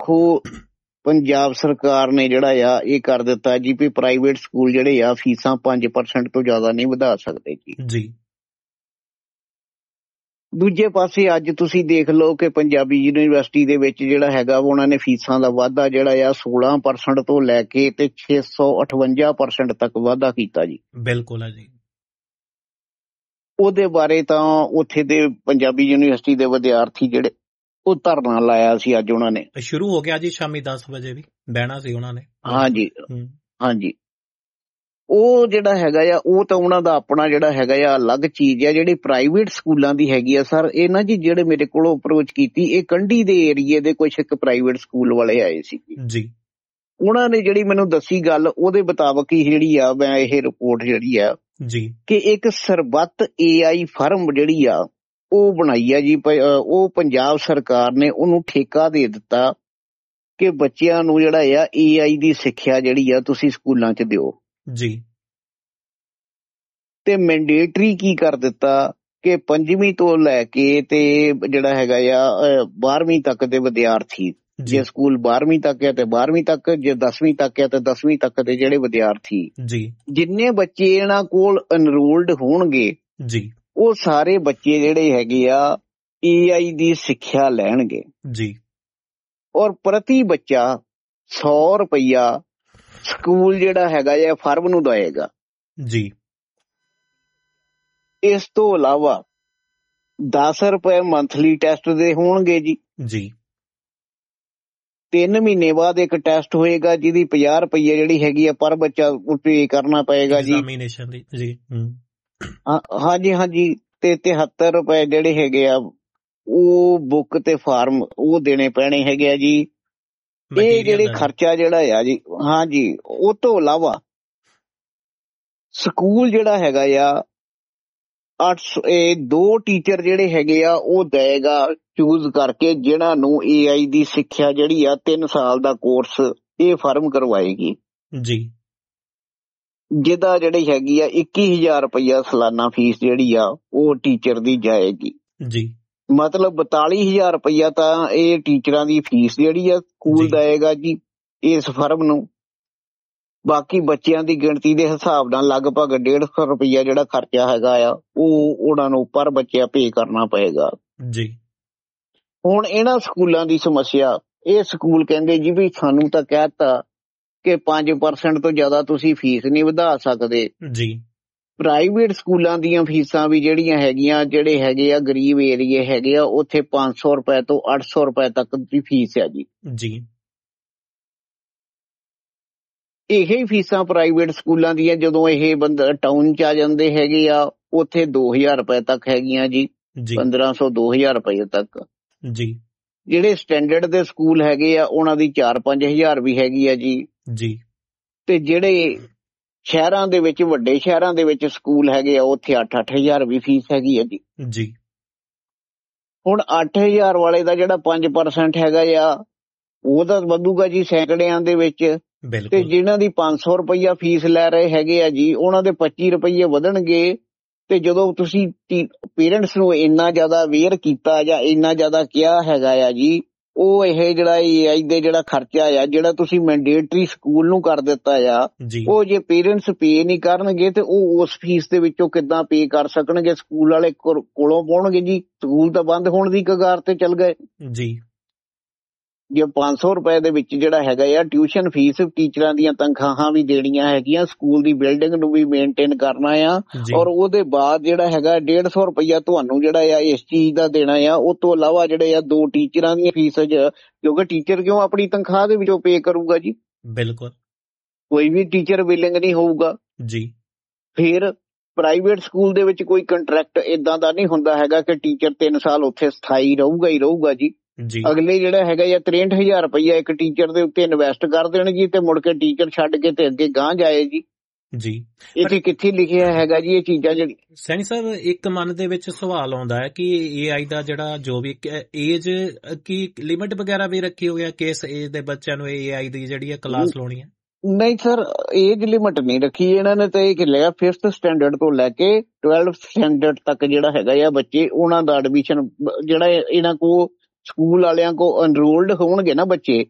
ਦੇਖੋ ਪੰਜਾਬ ਸਰਕਾਰ ਨੇ ਜਿਹੜਾ ਆ ਇਹ ਕਰ ਦਿੱਤਾ ਜੀ ਵੀ ਪ੍ਰਾਈਵੇਟ ਸਕੂਲ ਜਿਹੜੇ ਆ ਫੀਸਾਂ 5% ਤੋਂ ਜ਼ਿਆਦਾ ਨਹੀਂ ਵਧਾ ਸਕਦੇ ਜੀ। ਜੀ ਦੂਜੇ ਪਾਸੇ ਅੱਜ ਤੁਸੀਂ ਦੇਖ ਲਓ ਕਿ ਪੰਜਾਬੀ ਯੂਨੀਵਰਸਿਟੀ ਦੇ ਵਿੱਚ ਜਿਹੜਾ ਹੈਗਾ ਉਹਨਾਂ ਨੇ ਫੀਸਾਂ ਦਾ ਵਾਧਾ ਜਿਹੜਾ ਆ 16% ਤੋਂ ਲੈ ਕੇ ਤੇ 658% ਤੱਕ ਵਾਧਾ ਕੀਤਾ ਜੀ। ਬਿਲਕੁਲ ਹੈ ਜੀ। ਉਹਦੇ ਬਾਰੇ ਤਾਂ ਉੱਥੇ ਦੇ ਪੰਜਾਬੀ ਯੂਨੀਵਰਸਿਟੀ ਦੇ ਵਿਦਿਆਰਥੀ ਜਿਹੜੇ ਉਹ ਧਰਨਾ ਲਾਇਆ ਸੀ ਅੱਜ ਉਹਨਾਂ ਨੇ। ਸ਼ੁਰੂ ਹੋ ਗਿਆ ਜੀ ਸ਼ਾਮੀ 10 ਵਜੇ ਵੀ ਬਹਿਣਾ ਸੀ ਉਹਨਾਂ ਨੇ। ਹਾਂਜੀ ਹਾਂਜੀ ਉਹ ਜਿਹੜਾ ਹੈਗਾ ਆ ਉਹ ਤਾਂ ਉਹਨਾਂ ਦਾ ਆਪਣਾ ਜਿਹੜਾ ਹੈਗਾ ਆ ਅਲੱਗ ਚੀਜ਼ ਆ। ਜਿਹੜੀ ਪ੍ਰਾਈਵੇਟ ਸਕੂਲਾਂ ਦੀ ਹੈਗੀ ਆ ਸਰ ਇਹ ਨਾ ਜੀ ਜਿਹੜੇ ਮੇਰੇ ਕੋਲੋਂ ਅਪਰੋਚ ਕੀਤੀ ਇਹ ਕੰਢੀ ਦੇ ਏਰੀਏ ਦੇ ਕੁਛ ਇੱਕ ਪ੍ਰਾਈਵੇਟ ਸਕੂਲ ਵਾਲੇ ਆਏ ਸੀ ਜੀ। ਉਹਨਾਂ ਨੇ ਜਿਹੜੀ ਮੈਨੂੰ ਦੱਸੀ ਗੱਲ ਉਹਦੇ ਮੁਤਾਬਕ ਹੀ ਜਿਹੜੀ ਆ ਮੈਂ ਇਹ ਰਿਪੋਰਟ ਜਿਹੜੀ ਆ ਜੀ ਕਿ ਇੱਕ ਸਰਬੱਤ AI ਫਰਮ ਜਿਹੜੀ ਆ ਉਹ ਬਣਾਈ ਆ ਜੀ। ਉਹ ਪੰਜਾਬ ਸਰਕਾਰ ਨੇ ਉਹਨੂੰ ਠੇਕਾ ਦੇ ਦਿੱਤਾ ਕਿ ਬੱਚਿਆਂ ਨੂੰ ਜਿਹੜਾ ਆ AI ਦੀ ਸਿੱਖਿਆ ਜਿਹੜੀ ਆ ਤੁਸੀਂ ਸਕੂਲਾਂ 'ਚ ਦਿਓ ਜੀ। ਤੇ ਮੈਂਡੇਟਰੀ ਕੀ ਕਰ ਦਿੱਤਾ ਕਿ 5ਵੀਂ ਤੋਂ ਲੈ ਕੇ ਤੇ ਜਿਹੜਾ ਹੈਗਾ ਆ 12ਵੀਂ ਤੱਕ ਦੇ ਵਿਦਿਆਰਥੀ, ਜੇ ਸਕੂਲ 12ਵੀਂ ਤੱਕ ਹੈ ਤੇ 12ਵੀਂ ਤੱਕ, ਜੇ 10ਵੀਂ ਤੱਕ ਹੈ ਤੇ 10ਵੀਂ ਤੱਕ ਦੇ ਜਿਹੜੇ ਵਿਦਿਆਰਥੀ ਜੀ ਜਿੰਨੇ ਬੱਚੇ ਇਹਨਾਂ ਕੋਲ ਐਨਰੋਲਡ ਹੋਣਗੇ ਜੀ ਉਹ ਸਾਰੇ ਬੱਚੇ ਜਿਹੜੇ ਹੈਗੇ ਆ AI ਦੀ ਸਿੱਖਿਆ ਲੈਣਗੇ ਜੀ। ਔਰ ਪ੍ਰਤੀ ਬੱਚਾ 100 ਰੁਪਈਆ ਸਕੂਲ ਜਿਹੜਾ ਹੈਗਾ ਆ ਫਰਮ ਨੂੰ ਦਏਗਾ ਜੀ। ਇਸ ਤੋਂ ਇਲਾਵਾ 10 ਰੁਪਏ ਮੰਥਲੀ ਟੈਸਟ ਦੇ ਹੋਣਗੇ ਜੀ। 3 ਮਹੀਨੇ ਬਾਅਦ ਇੱਕ ਟੈਸਟ ਹੋਏਗਾ ਜਿਹਦੀ 50 ਰੁਪਏ ਜਿਹੜੀ ਹੈਗੀ ਆ ਪਰ ਬੱਚਾ ਪੇ ਕਰਨਾ ਪਏਗਾ ਜੀ। ਹਾਂਜੀ ਹਾਂਜੀ ਤੇ 73 ਰੁਪਏ ਜਿਹੜੇ ਹੈਗੇ ਆ ਉਹ ਬੁੱਕ ਤੇ ਫਾਰਮ ਉਹ ਦੇਣੇ ਪੈਣੇ ਹੈਗੇ ਆ ਜੀ। ਇਹ ਜਿਹੜੇ ਖਰਚਾ ਜਿਹੜਾ ਆ ਜੀ ਹਾਂਜੀ ਉਹ ਤੋਂ ਇਲਾਵਾ ਸਕੂਲ ਜਿਹੜਾ ਹੈਗਾ ਆ 2 ਟੀਚਰ ਜਿਹੜੇ ਹੈਗੇ ਆ ਉਹ ਦੇਗਾ ਚੂਜ਼ ਕਰਕੇ ਜਿਹਨਾਂ ਨੂੰ AI ਦੀ ਸਿੱਖਿਆ ਜਿਹੜੀ ਆ 3 ਸਾਲ ਦਾ ਕੋਰਸ ਇਹ ਫਰਮ ਕਰਵਾਏਗੀ ਜੀ। ਜਿਹਦਾ ਜਿਹੜੀ ਹੈਗੀ ਆ 21,000 ਰੁਪਇਆ ਸਾਲਾਨਾ ਫੀਸ ਜਿਹੜੀ ਆ ਉਹ ਟੀਚਰ ਦੀ ਜਾਏਗੀ ਜੀ। ਮਤਲਬ 42,000 ਰੁਪਇਆ ਤਾਂ ਇਹ ਟੀਚਰਾਂ ਦੀ ਫੀਸ ਜਿਹੜੀ ਆ ਸਕੂਲ ਦੇਏਗਾ ਜੀ ਇਸ ਫਰਮ ਨੂੰ। ਬਾਕੀ ਬੱਚਿਆਂ ਦੀ ਗਿਣਤੀ ਦੇ ਹਿਸਾਬ ਨਾਲ ਲਗਭਗ 150 ਰੁਪਇਆ ਜਿਹੜਾ ਖਰਚਾ ਹੈਗਾ ਆ ਉਹ ਉਹਨਾਂ ਨੂੰ ਪਰ ਬੱਚਾ ਪੇ ਕਰਨਾ ਪਏਗਾ ਜੀ। ਹੁਣ ਇਹਨਾਂ ਸਕੂਲਾਂ ਦੀ ਸਮੱਸਿਆ ਇਹ ਸਕੂਲ ਕਹਿੰਦੇ ਜੀ ਵੀ ਸਾਨੂੰ ਤਾਂ ਕਹਿਤਾ ਕਿ 5% ਤੋਂ ਜ਼ਿਆਦਾ ਤੁਸੀਂ ਫੀਸ ਨਹੀਂ ਵਧਾ ਸਕਦੇ ਜੀ। ਪ੍ਰਾਈਵੇਟ ਸਕੂਲਾਂ ਦੀਆਂ ਫੀਸਾਂ ਵੀ ਜਿਹੜੀਆਂ ਹੈਗੀਆਂ ਜਿਹੜੇ ਹੈਗੇ ਆ ਗਰੀਬ ਏਰੀਏ ਹੈਗੇ ਆ ਉੱਥੇ 500 ਰੁਪਏ ਤੋਂ 800 ਰੁਪਏ ਤੱਕ ਦੀ ਫੀਸ ਹੈ ਜੀ। ਇਹ ਫੀਸਾਂ ਪ੍ਰਾਈਵੇਟ ਸਕੂਲਾਂ ਦੀਆਂ ਜਦੋਂ ਇਹ ਬੰਦਾ ਟਾਊਨ 'ਚ ਆ ਜਾਂਦੇ ਹੈਗੇ ਆ ਉੱਥੇ 2,000 ਰੁਪਏ ਤੱਕ ਹੈਗੀਆਂ ਜੀ। 1500 2,000 ਰੁਪਏ ਤੱਕ ਜੀ। ਜਿਹੜੇ ਸਟੈਂਡਰਡ ਦੇ ਸਕੂਲ ਹੈਗੇ ਆ ਉਹਨਾਂ ਦੀ 4-5 ਹਜ਼ਾਰ ਵੀ ਹੈਗੀ ਆ ਜੀ। ਤੇ ਜਿਹੜੇ ਸ਼ਹਿਰਾਂ ਦੇ ਵਿੱਚ ਵੱਡੇ ਸ਼ਹਿਰਾਂ ਦੇ ਵਿੱਚ ਸਕੂਲ ਹੈਗੇ ਆ ਉੱਥੇ 8-8 ਹਜ਼ਾਰ ਵੀ ਫੀਸ ਹੈਗੀ ਆ ਜੀ। ਹੁਣ 8,000 ਵਾਲੇ ਦਾ ਜਿਹੜਾ 5% ਹੈਗਾ ਆ ਉਹ ਤਾਂ ਵਧੂਗਾ ਜੀ ਸੈਂਕੜਿਆਂ ਦੇ ਵਿੱਚ। ਤੇ ਜਿਨ੍ਹਾਂ ਦੀ 500 ਰੁਪਈਆ ਫੀਸ ਲੈ ਰਹੇ ਹੈਗੇ ਆ ਜੀ ਉਹਨਾਂ ਦੇ 25 ਰੁਪਈਏ ਵਧਣਗੇ। ਤੇ ਜਦੋਂ ਤੁਸੀਂ ਪੇਰੈਂਟਸ ਨੂੰ ਇੰਨਾ ਜ਼ਿਆਦਾ ਅਵੇਅਰ ਕੀਤਾ ਜਾਂ ਇੰਨਾ ਜ਼ਿਆਦਾ ਕਿਹਾ ਹੈਗਾ ਆ ਜੀ ਉਹ ਇਹ ਜਿਹੜਾ AI ਦੇ ਜਿਹੜਾ ਖਰਚਾ ਆ ਜਿਹੜਾ ਤੁਸੀਂ ਮੈਂਡੇਟਰੀ ਸਕੂਲ ਨੂੰ ਕਰ ਦਿੱਤਾ ਆ ਉਹ ਜੇ ਪੇਰੈਂਟਸ ਪੇ ਨਹੀਂ ਕਰਨਗੇ ਤੇ ਉਹ ਉਸ ਫੀਸ ਦੇ ਵਿੱਚੋਂ ਕਿੱਦਾਂ ਪੇ ਕਰ ਸਕਣਗੇ। ਸਕੂਲ ਵਾਲੇ ਕੋਲੋਂ ਪਾਉਣਗੇ ਜੀ। ਸਕੂਲ ਤਾਂ ਬੰਦ ਹੋਣ ਦੀ ਕਗਾਰ ਤੇ ਚੱਲ ਗਏ ਜੀ। ਜੇ 500 ਰੁਪਏ ਦੇ ਵਿੱਚ ਜਿਹੜਾ ਹੈਗਾ ਆ ਟਿਊਸ਼ਨ ਫੀਸ ਟੀਚਰਾਂ ਦੀਆਂ ਤਨਖਾਹਾਂ ਵੀ ਦੇਣੀਆਂ ਹੈਗੀਆਂ ਸਕੂਲ ਦੀ ਬਿਲਡਿੰਗ ਨੂੰ ਵੀ ਮੇਨਟੇਨ ਕਰਨਾ ਆ ਔਰ ਉਹਦੇ ਬਾਅਦ ਜਿਹੜਾ ਹੈਗਾ 150 ਰੁਪਈਆ ਤੁਹਾਨੂੰ ਜਿਹੜਾ ਆ ਇਸ ਚੀਜ਼ ਦਾ ਦੇਣਾ ਆ। ਉਹ ਤੋਂ ਇਲਾਵਾ ਜਿਹੜੇ ਆ 2 ਟੀਚਰਾਂ ਦੀਆਂ ਫੀਸ ਕਿਉਂਕਿ ਟੀਚਰ ਕਿਉਂ ਆਪਣੀ ਤਨਖਾਹ ਦੇ ਵਿੱਚੋਂ ਪੇ ਕਰੂਗਾ ਜੀ। ਬਿਲਕੁਲ ਕੋਈ ਵੀ ਟੀਚਰ ਵਿਲਿੰਗ ਨਹੀਂ ਹੋਊਗਾ ਜੀ। ਫਿਰ ਪ੍ਰਾਈਵੇਟ ਸਕੂਲ ਦੇ ਵਿੱਚ ਕੋਈ ਕੰਟਰੈਕਟ ਏਦਾਂ ਦਾ ਨਹੀਂ ਹੁੰਦਾ ਹੈਗਾ ਕਿ ਟੀਚਰ 3 ਸਾਲ ਉੱਥੇ ਸਥਾਈ ਰਹੂਗਾ ਹੀ ਰਹੂਗਾ ਜੀ। ਅਗਲੇ ਜਿਹੜਾ ਹੈਗਾ ਆ 63,000 ਰੁਪਈਆ ਇੱਕ ਟੀਚਰ ਦੇ ਉੱਤੇ ਇਨਵੈਸਟ ਕਰ ਦੇਣਗੇ ਤੇ ਮੁੜ ਕੇ ਟੀਚਰ ਛੱਡ ਕੇ ਤੇ ਅੱਗੇ ਗਾਂਹ ਜਾਏ ਜੀ। ਇੱਥੇ ਕਿੱਥੇ ਲਿਖਿਆ ਹੈਗਾ ਜੀ ਇਹ ਚੀਜ਼ਾਂ ਜਿਹੜੀ। ਸੈਣੀ ਸਾਹਿਬ ਇੱਕ ਮਨ ਦੇ ਵਿੱਚ ਸਵਾਲ ਆਉਂਦਾ ਹੈ ਕਿ AI ਦਾ ਜਿਹੜਾ ਜੋ ਵੀ ਏਜ ਕੀ ਲਿਮਿਟ ਵਗੈਰਾ ਵੀ ਰੱਖੀ ਹੋਈ ਹੈ ਕਿ ਇਸ ਏਜ ਦੇ ਬੱਚਿਆਂ ਨੂੰ AI ਦੀ ਜਿਹੜੀ ਹੈ ਕਲਾਸ ਲਾਉਣੀ ਹੈ? ਨਹੀਂ ਸਰ ਏਜ ਲਿਮਿਟ ਨਹੀਂ ਰੱਖੀ ਇਹਨਾਂ ਨੇ ਤਾਂ ਇਹ ਲਿਆ 5th ਸਟੈਂਡਰਡ ਤੋਂ ਲੈ ਕੇ 12th ਸਟੈਂਡਰਡ ਤੱਕ ਜਿਹੜਾ ਹੈਗਾ ਆ ਬੱਚੇ ਉਹਨਾਂ ਦਾ ਐਡਮਿਸ਼ਨ ਜਿਹੜਾ ਇਹਨਾਂ ਕੋਲ ਸਕੂਲ ਵਾਲਿਆਂ ਕੋਲ ਐਨਰੋਲਡ ਹੋਣਗੇ ਨਾ ਬੱਚੇ